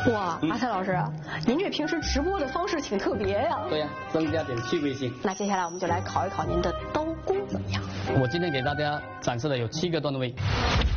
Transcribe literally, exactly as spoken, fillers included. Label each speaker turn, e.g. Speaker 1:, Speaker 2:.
Speaker 1: 哇，阿才老师，您这平时直播的方式挺特别呀。
Speaker 2: 对呀，增加点趣味性。
Speaker 1: 那接下来我们就来考一考您的刀工怎么样？
Speaker 2: 我今天给大家展示的有七个段位。